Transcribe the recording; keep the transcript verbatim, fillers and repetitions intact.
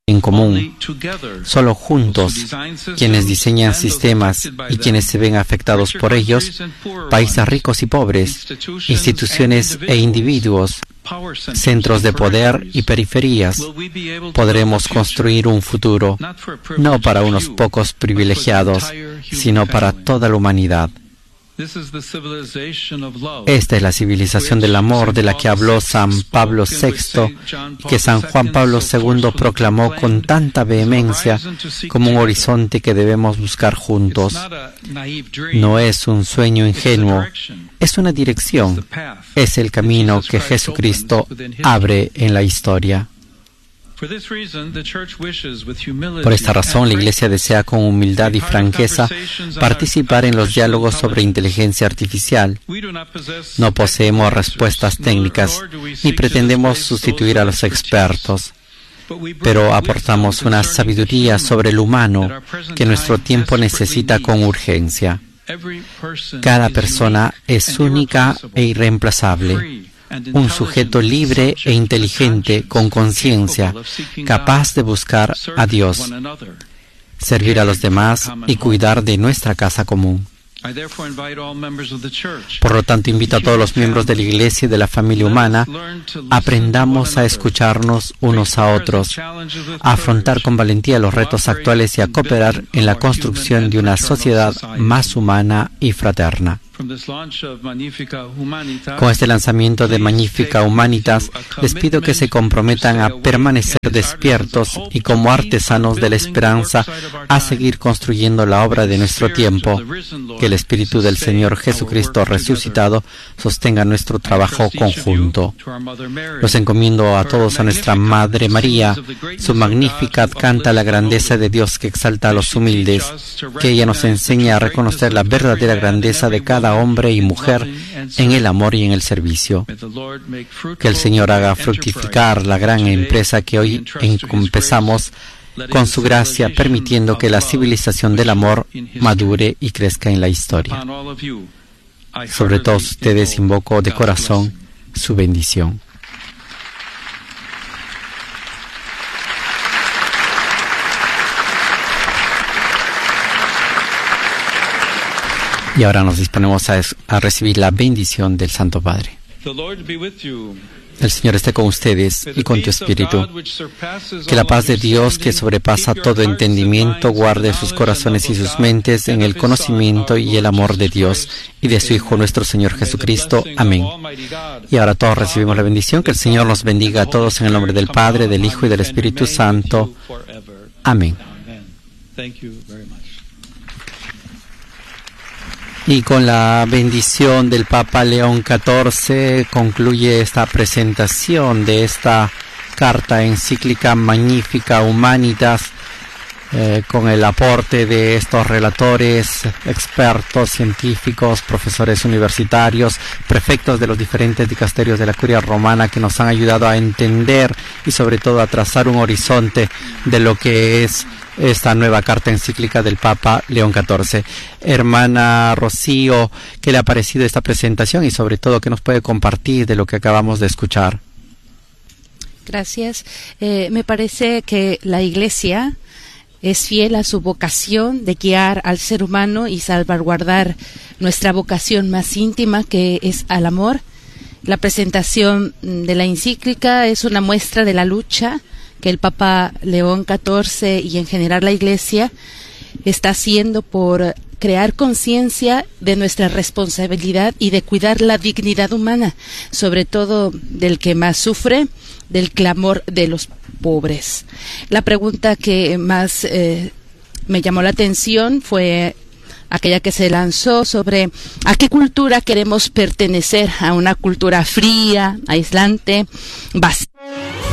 en común. Solo juntos, quienes diseñan sistemas y quienes se ven afectados por ellos, países ricos y pobres, instituciones e individuos, centros de poder y periferias, podremos construir un futuro, no para unos pocos privilegiados, sino para toda la humanidad. Esta es la civilización del amor de la que habló San Pablo sexto, que San Juan Pablo segundo proclamó con tanta vehemencia como un horizonte que debemos buscar juntos. No es un sueño ingenuo, es una dirección, es el camino que Jesucristo abre en la historia. Por esta razón, la Iglesia desea con humildad y franqueza participar en los diálogos sobre inteligencia artificial. No poseemos respuestas técnicas ni pretendemos sustituir a los expertos, pero aportamos una sabiduría sobre el humano que nuestro tiempo necesita con urgencia. Cada persona es única e irreemplazable. Un sujeto libre e inteligente, con conciencia, capaz de buscar a Dios, servir a los demás y cuidar de nuestra casa común. Por lo tanto, invito a todos los miembros de la Iglesia y de la familia humana, aprendamos a escucharnos unos a otros, a afrontar con valentía los retos actuales y a cooperar en la construcción de una sociedad más humana y fraterna. Con este lanzamiento de Magnificat Humanitas, les pido que se comprometan a permanecer despiertos y como artesanos de la esperanza a seguir construyendo la obra de nuestro tiempo. Que el Espíritu del Señor Jesucristo resucitado sostenga nuestro trabajo conjunto. Los encomiendo a todos a nuestra Madre María. Su Magnificat canta la grandeza de Dios que exalta a los humildes. Que ella nos enseñe a reconocer la verdadera grandeza de cada hombre y mujer en el amor y en el servicio. Que el Señor haga fructificar la gran empresa que hoy empezamos con su gracia, permitiendo que la civilización del amor madure y crezca en la historia. Sobre todos ustedes invoco de corazón su bendición. Y ahora nos disponemos a, a recibir la bendición del Santo Padre. El Señor esté con ustedes y con tu espíritu. Que la paz de Dios, que sobrepasa todo entendimiento, guarde sus corazones y sus mentes en el conocimiento y el amor de Dios y de su Hijo nuestro Señor Jesucristo. Amén. Y ahora todos recibimos la bendición. Que el Señor nos bendiga a todos en el nombre del Padre, del Hijo y del Espíritu Santo. Amén. Y con la bendición del Papa León catorce concluye esta presentación de esta carta encíclica Magnificat Humanitas, eh, con el aporte de estos relatores, expertos, científicos, profesores universitarios, prefectos de los diferentes dicasterios de la Curia Romana, que nos han ayudado a entender y sobre todo a trazar un horizonte de lo que es esta nueva carta encíclica del Papa León catorce. Hermana Rocío, ¿qué le ha parecido esta presentación y sobre todo qué nos puede compartir de lo que acabamos de escuchar? Gracias. Eh, me parece que la Iglesia es fiel a su vocación de guiar al ser humano y salvaguardar nuestra vocación más íntima, que es al amor. La presentación de la encíclica es una muestra de la lucha que el Papa León catorce y en general la Iglesia está haciendo por crear conciencia de nuestra responsabilidad y de cuidar la dignidad humana, sobre todo del que más sufre, del clamor de los pobres. La pregunta que más eh, me llamó la atención fue aquella que se lanzó sobre a qué cultura queremos pertenecer, a una cultura fría, aislante, vacía,